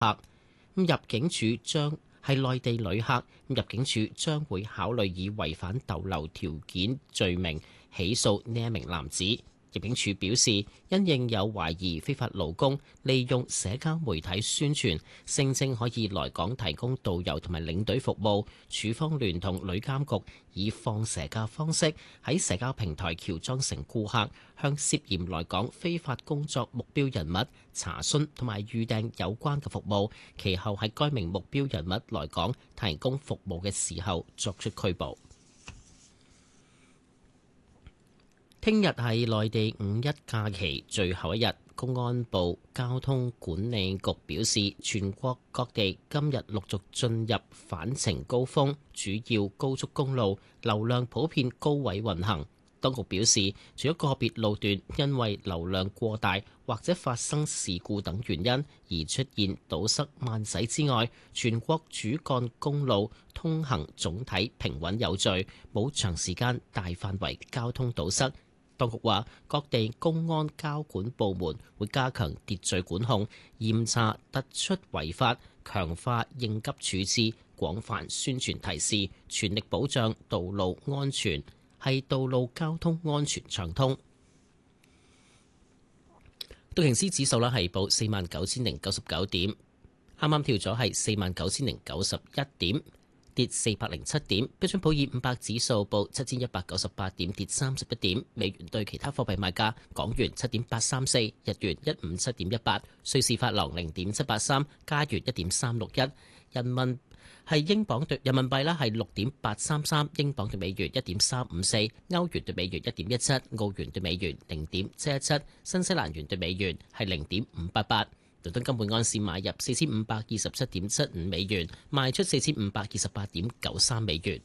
客。入境處將係內地旅客，入境處將會考慮以違反逗留條件罪名起訴呢一名男子。入境處表示，因應有懷疑非法勞工利用社交媒體宣傳，聲稱可以來港提供導遊同埋領隊服務，處方聯同旅監局以放蛇嘅方式喺社交平台喬裝成顧客，向涉嫌來港非法工作目標人物查詢同埋預訂有關嘅服務，其後喺該名目標人物來港提供服務嘅時候作出拘捕。聽日係內地五一假期最後一日，公安部交通管理局表示，全國各地今日陸續進入返程高峰，主要高速公路流量普遍高位運行。當局表示，除咗個別路段因為流量過大或者發生事故等原因而出現堵塞慢駛之外，全國主幹公路通行總體平穩有序，冇長時間大範圍交通堵塞。當局話，各地公安交管部門會加強秩序管控，嚴查突出違法，強化應急處置，廣泛宣傳提示，全力保障道路安全，係道路交通安全暢通。道瓊斯指數係報49,099點，啱啱跳咗係49,091點。跌407點，標準普爾500指數報7198點，跌31點。美元對其他貨幣賣價：港元7.834，日元157.18，瑞士法郎0.783，加元1.361，人民幣咧係6.833，英鎊對美元1.354，歐元對美元1.17，澳元對美元0.717，新西蘭元對美元係0.588。倫敦金每安士買入4527.75美元，賣出4528.93美元。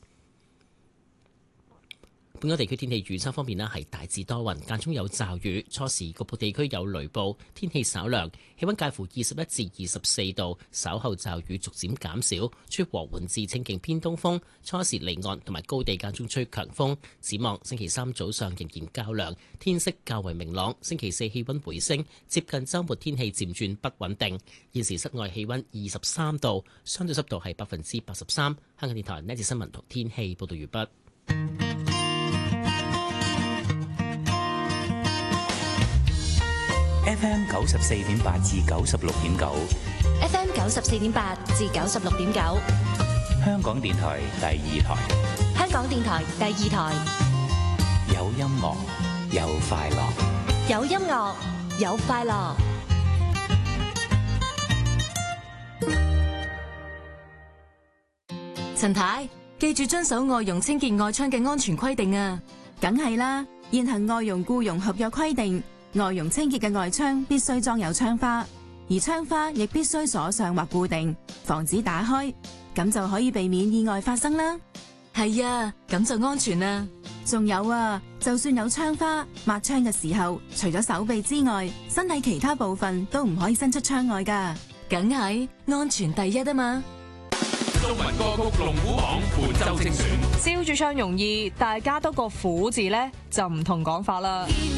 本港地區天氣預測方面係大致多雲，間中有驟雨，初時局部地區有雷暴，天氣稍涼，氣溫介乎21至24度，稍後驟雨逐漸減少，吹和緩至清勁偏東風，初時離岸同埋高地間中吹強風。展望星期三早上仍然較涼，天色較為明朗，星期四氣溫回升，接近週末天氣漸轉不穩定。現時室外氣溫23度，相對濕度係83%。香港電台呢節新聞同天氣報道完畢。 FM 94.8至96.9 ，FM 94.8至96.9， 香港電台第二台， 香港電台第二台， 有音樂有快樂， 有音樂有快樂。 陳太，記住遵守外傭清潔外窗嘅安全規定啊！ 梗係啦，現行外傭僱傭合約規定，外傭清潔嘅外窗必須裝有窗花，而窗花亦必須鎖上或固定，防止打開，咁就可以避免意外發生啦。 係啊，咁就安全啦。 仲有啊，就算有窗花，抹窗嘅時候，除咗手臂之外，身體其他部分都唔可以伸出窗外㗎。 梗係安全第一啊嘛！ 中文歌曲龍虎榜本周精選， 燒住唱容易，大家多個虎字呢，就唔同講法啦。